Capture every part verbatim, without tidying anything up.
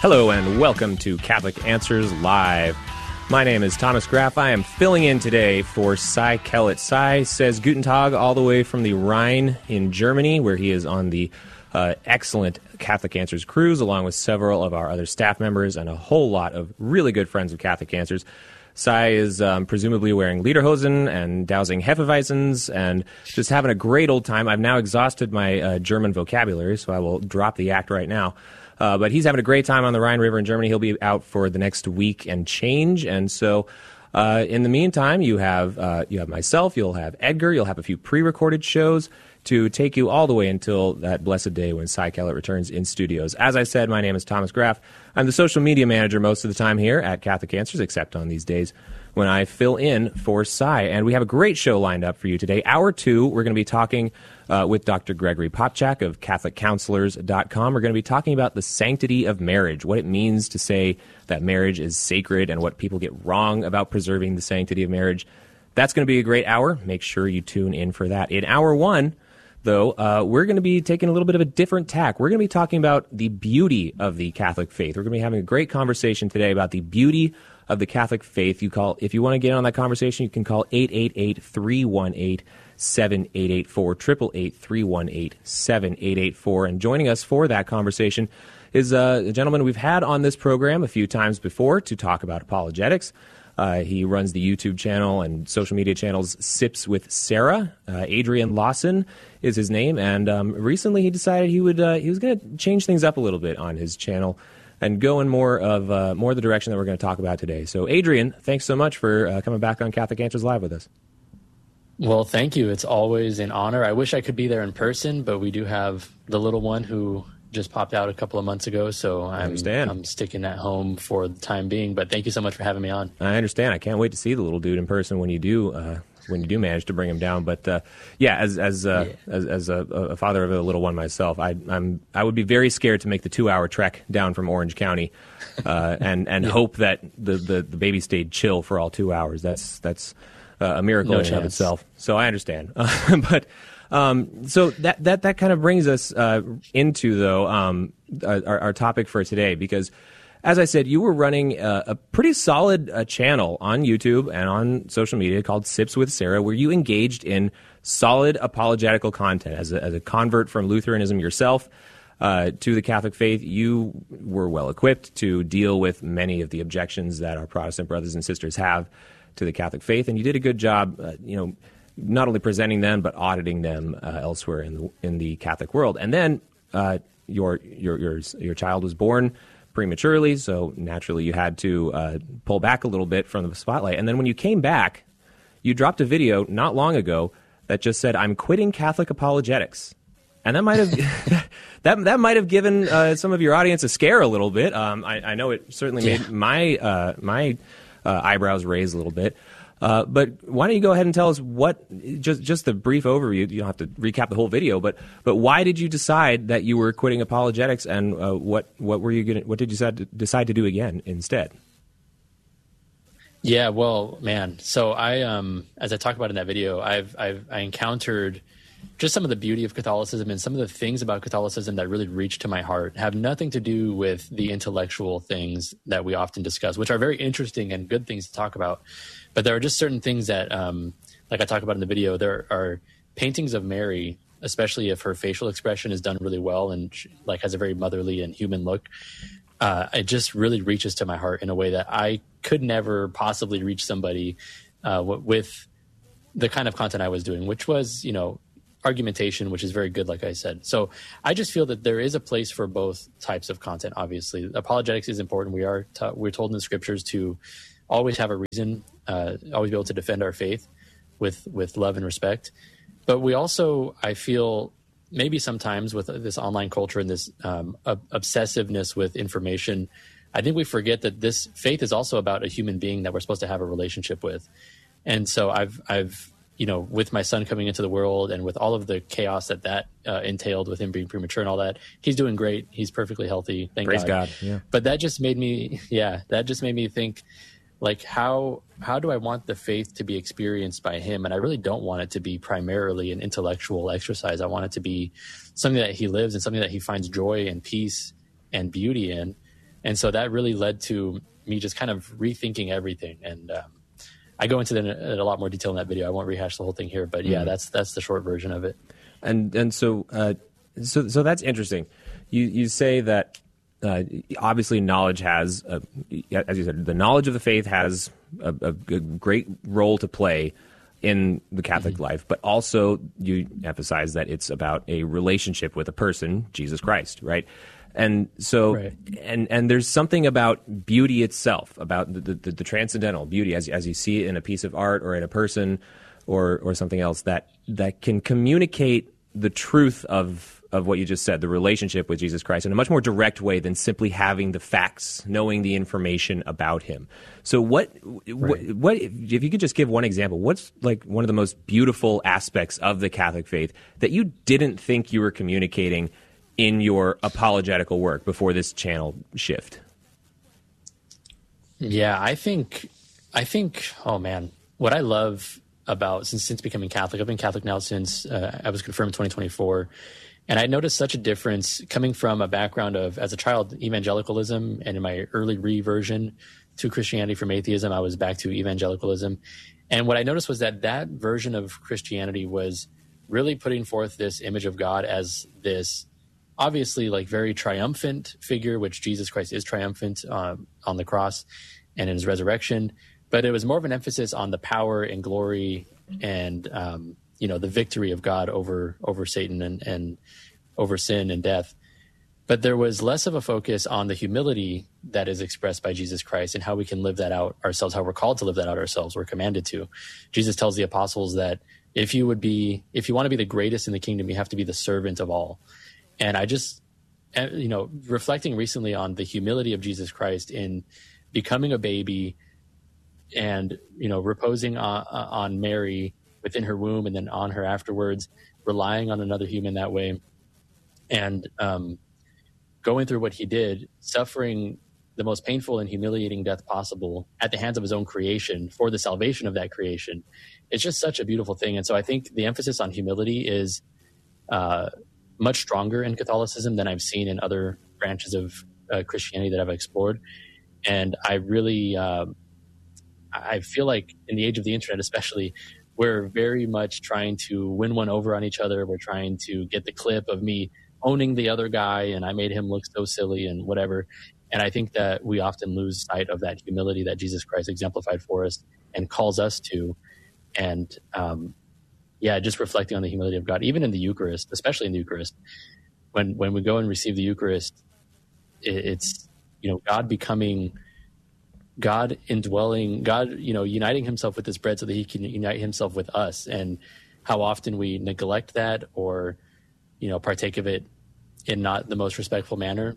Hello and welcome to Catholic Answers Live. My name is Thomas Graff. I am filling in today for Cy Kellett. Cy says Guten Tag all the way from the Rhine in Germany, where he is on the uh, excellent Catholic Answers cruise, along with several of our other staff members and a whole lot of really good friends of Catholic Answers. Cy is um, presumably wearing lederhosen and dousing Hefeweizens and just having a great old time. I've now exhausted my uh, German vocabulary, so I will drop the act right now. Uh, but he's having a great time on the Rhine River in Germany. He'll be out for the next week and change. And so uh, in the meantime, you have uh, you have myself, you'll have Edgar, you'll have a few pre-recorded shows to take you all the way until that blessed day when Cy Kellett returns in studios. As I said, my name is Thomas Graff. I'm the social media manager most of the time here at Catholic Answers, except on these days when I fill in for Cy. And we have a great show lined up for you today. Hour two, we're going to be talking uh, with Doctor Gregory Popchak of Catholic Counselors dot com. We're going to be talking about the sanctity of marriage, what it means to say that marriage is sacred and what people get wrong about preserving the sanctity of marriage. That's going to be a great hour. Make sure you tune in for that. In hour one, though, uh, we're going to be taking a little bit of a different tack. We're going to be talking about the beauty of the Catholic faith. We're going to be having a great conversation today about the beauty of the Catholic faith. You call if you want to get on that conversation, you can call eight eight eight, three one eight, seven eight eight four, eight eight eight, three one eight, seven eight eight four. And joining us for that conversation is uh, a gentleman we've had on this program a few times before to talk about apologetics. Uh, he runs the YouTube channel and social media channels Sips with Sarah. Uh, Adrian Lawson is his name, and um, recently he decided he would uh, he was going to change things up a little bit on his channel and go in more of uh, more the direction that we're going to talk about today. So, Adrian, thanks so much for uh, coming back on Catholic Answers Live with us. Well, thank you. It's always an honor. I wish I could be there in person, but we do have the little one who just popped out a couple of months ago, so I'm, I'm sticking at home for the time being. But thank you so much for having me on. I understand. I can't wait to see the little dude in person when you do uh, when you do manage to bring him down. But uh, yeah, as as uh, yeah. as, as a, a father of a little one myself, I I'm I would be very scared to make the two hour trek down from Orange County uh, and and yeah. hope that the, the, the baby stayed chill for all two hours. That's that's uh, a miracle no in and of itself. So I understand, but. Um, so that, that, that kind of brings us, uh, into though, um, our, our topic for today, because as I said, you were running a, a pretty solid uh, channel on YouTube and on social media called Sips with Sarah, where you engaged in solid apologetical content as a, as a convert from Lutheranism yourself, uh, to the Catholic faith. You were well equipped to deal with many of the objections that our Protestant brothers and sisters have to the Catholic faith. And you did a good job, uh, you know, not only presenting them, but auditing them uh, elsewhere in the in the Catholic world. And then uh, your your your your child was born prematurely, so naturally you had to uh, pull back a little bit from the spotlight. And then when you came back, you dropped a video not long ago that just said, "I'm quitting Catholic apologetics," and that might have that that might have given uh, some of your audience a scare a little bit. Um, I, I know it certainly made yeah. my uh, my uh, eyebrows raise a little bit. Uh, but why don't you go ahead and tell us what, just just the brief overview, you don't have to recap the whole video, but but why did you decide that you were quitting apologetics, and uh, what what were you gonna, what did you decide to, decide to do again instead? Yeah, well, man, so I, um, as I talk about in that video, I've, I've I encountered just some of the beauty of Catholicism, and some of the things about Catholicism that really reach to my heart have nothing to do with the intellectual things that we often discuss, which are very interesting and good things to talk about. But there are just certain things that, um, like I talk about in the video, there are paintings of Mary, especially if her facial expression is done really well and she, like has a very motherly and human look. Uh, it just really reaches to my heart in a way that I could never possibly reach somebody uh, w- with the kind of content I was doing, which was, you know, argumentation, which is very good, like I said. So I just feel that there is a place for both types of content. Obviously, apologetics is important. We are ta- we're told in the scriptures to always have a reason, uh, always be able to defend our faith with with love and respect. But we also, I feel, maybe sometimes with this online culture and this um, ob- obsessiveness with information, I think we forget that this faith is also about a human being that we're supposed to have a relationship with. And so I've I've you know, with my son coming into the world and with all of the chaos that that uh, entailed with him being premature and all that, he's doing great. He's perfectly healthy. Thank Praise God. God. Yeah. But that just made me, yeah, that just made me think, like, how how do I want the faith to be experienced by him? And I really don't want it to be primarily an intellectual exercise. I want it to be something that he lives and something that he finds joy and peace and beauty in. And so that really led to me just kind of rethinking everything. And um, I go into that in a lot more detail in that video. I won't rehash the whole thing here, but yeah, mm. that's that's the short version of it. And and so uh, so so that's interesting. You you say that uh, obviously knowledge has, a, as you said, the knowledge of the faith has a, a great role to play in the Catholic mm-hmm. life, but also you emphasize that it's about a relationship with a person, Jesus Christ, right? And so, right. and and there's something about beauty itself, about the, the, the transcendental beauty, as as you see it in a piece of art or in a person, or or something else that that can communicate the truth of of what you just said, the relationship with Jesus Christ, in a much more direct way than simply having the facts, knowing the information about him. So what, right. what, what, if you could just give one example, what's like one of the most beautiful aspects of the Catholic faith that you didn't think you were communicating in your apologetical work before this channel shift? Yeah, I think, I think, oh man, what I love about, since, since becoming Catholic, I've been Catholic now since uh, I was confirmed in twenty twenty-four. And I noticed such a difference coming from a background of, as a child, evangelicalism, and in my early reversion to Christianity from atheism, I was back to evangelicalism. And what I noticed was that that version of Christianity was really putting forth this image of God as this obviously like very triumphant figure, which Jesus Christ is triumphant uh, on the cross and in his resurrection. But it was more of an emphasis on the power and glory and um, you know, the victory of God over over Satan and, and over sin and death. But there was less of a focus on the humility that is expressed by Jesus Christ and how we can live that out ourselves, how we're called to live that out ourselves, we're commanded to. Jesus tells the apostles that if you would be, if you want to be the greatest in the kingdom, you have to be the servant of all. And I just, you know, reflecting recently on the humility of Jesus Christ in becoming a baby and, you know, reposing on, on Mary within her womb and then on her afterwards, relying on another human that way, and um, going through what he did, suffering the most painful and humiliating death possible at the hands of his own creation for the salvation of that creation. It's just such a beautiful thing. And so I think the emphasis on humility is uh, much stronger in Catholicism than I've seen in other branches of uh, Christianity that I've explored. And I really, uh, I feel like in the age of the internet especially, we're very much trying to win one over on each other. We're trying to get the clip of me owning the other guy and I made him look so silly and whatever. And I think that we often lose sight of that humility that Jesus Christ exemplified for us and calls us to. And um, yeah, just reflecting on the humility of God, even in the Eucharist, especially in the Eucharist, when when we go and receive the Eucharist, it, it's, you know, God becoming God indwelling, God, you know, uniting himself with this bread so that he can unite himself with us. And how often we neglect that or, you know, partake of it in not the most respectful manner.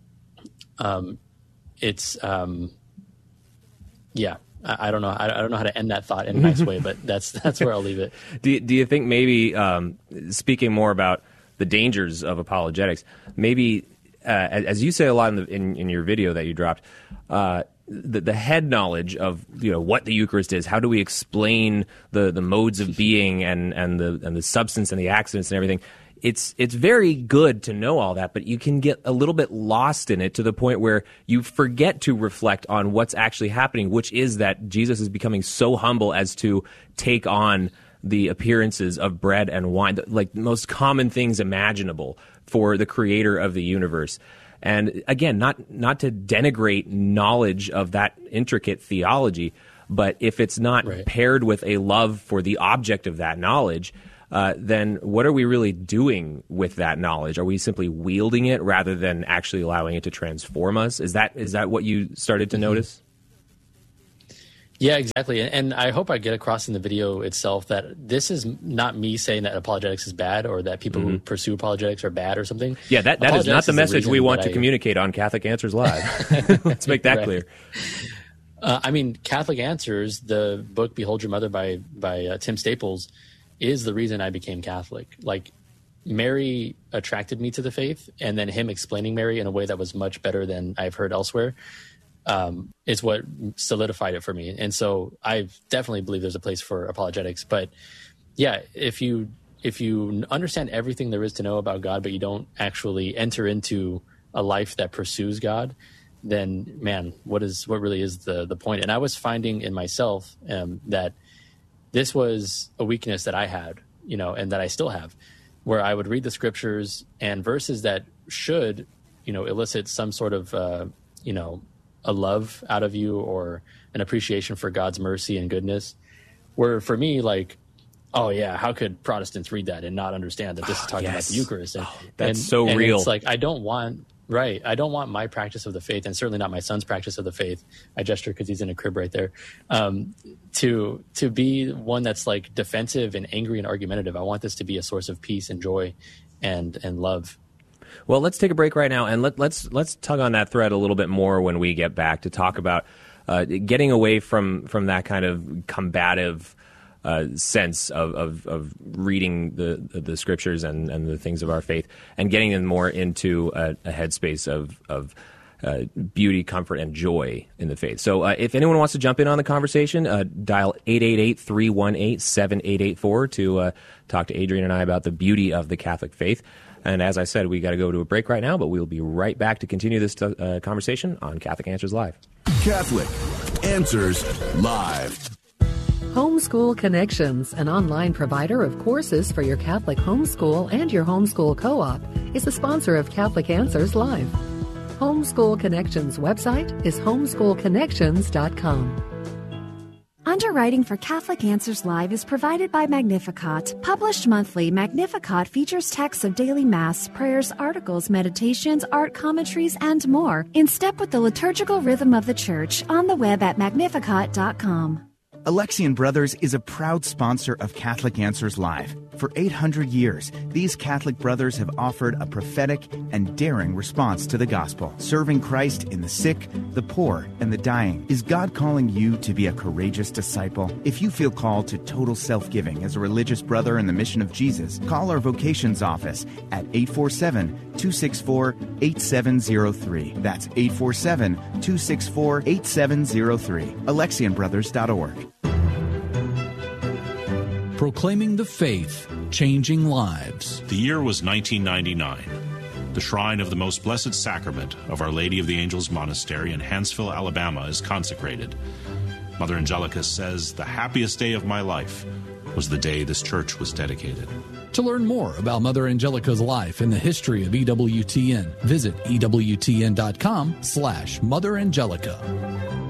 Um, it's, um, yeah, I, I don't know. I, I don't know how to end that thought in a nice way, but that's, that's where I'll leave it. Do you, do you think maybe, um, speaking more about the dangers of apologetics, maybe, uh, as you say a lot in, the, in, in your video that you dropped, uh, The, the head knowledge of, you know, what the Eucharist is, how do we explain the, the modes of being and, and the and the substance and the accidents and everything. It's it's very good to know all that, but you can get a little bit lost in it to the point where you forget to reflect on what's actually happening, which is that Jesus is becoming so humble as to take on the appearances of bread and wine, like the most common things imaginable for the creator of the universe. And again, not not to denigrate knowledge of that intricate theology, but if it's not right. paired with a love for the object of that knowledge, uh, then what are we really doing with that knowledge? Are we simply wielding it rather than actually allowing it to transform us? Is that is that what you started to mm-hmm. notice? Yeah, exactly. And I hope I get across in the video itself that this is not me saying that apologetics is bad or that people mm-hmm. who pursue apologetics are bad or something. Yeah, that, that is not the message the we want to I... communicate on Catholic Answers Live. Let's make that right. clear. Uh, I mean, Catholic Answers, the book Behold Your Mother by, by uh, Tim Staples, is the reason I became Catholic. Like, Mary attracted me to the faith, and then him explaining Mary in a way that was much better than I've heard elsewhere. Um, is what solidified it for me. And so I definitely believe there's a place for apologetics. But yeah, if you if you understand everything there is to know about God, but you don't actually enter into a life that pursues God, then man, what is what really is the the point? And I was finding in myself um, that this was a weakness that I had, you know, and that I still have, where I would read the scriptures and verses that should, you know, elicit some sort of, uh, you know, a love out of you or an appreciation for God's mercy and goodness. Where for me, like, oh yeah, how could Protestants read that and not understand that this is talking yes. about the Eucharist? And, oh, that's and, so and real. It's like, I don't want, right, I don't want my practice of the faith, and certainly not my son's practice of the faith, I gesture because he's in a crib right there, um, to to be one that's like defensive and angry and argumentative. I want this to be a source of peace and joy and and love. Well, let's take a break right now, and let, let's let's tug on that thread a little bit more when we get back to talk about uh, getting away from, from that kind of combative uh, sense of, of, of reading the, the scriptures and, and the things of our faith, and getting them more into a, a headspace of, of uh, beauty, comfort, and joy in the faith. So uh, if anyone wants to jump in on the conversation, uh, dial eight eight eight, three one eight, seven eight eight four to uh, talk to Adrian and I about the beauty of the Catholic faith. And as I said, we got to go to a break right now, but we'll be right back to continue this uh, conversation on Catholic Answers Live. Catholic Answers Live. Homeschool Connections, an online provider of courses for your Catholic homeschool and your homeschool co-op, is a sponsor of Catholic Answers Live. Homeschool Connections website is homeschool connections dot com. Underwriting for Catholic Answers Live is provided by Magnificat. Published monthly, Magnificat features texts of daily Mass, prayers, articles, meditations, art commentaries, and more, in step with the liturgical rhythm of the Church, on the web at magnificat dot com. Alexian Brothers is a proud sponsor of Catholic Answers Live. For eight hundred years, these Catholic brothers have offered a prophetic and daring response to the gospel, serving Christ in the sick, the poor, and the dying. Is God calling you to be a courageous disciple? If you feel called to total self-giving as a religious brother in the mission of Jesus, call our vocations office at eight four seven, two six four, eight seven zero three. That's eight four seven, two six four, eight seven zero three. Alexian Brothers dot org. Proclaiming the faith, changing lives. The year was nineteen ninety-nine. The shrine of the Most Blessed Sacrament of Our Lady of the Angels Monastery in Hanceville, Alabama is consecrated. Mother Angelica says the happiest day of my life was the day this church was dedicated. To learn more about Mother Angelica's life and the history of E W T N, visit E W T N dot com slash Mother Angelica.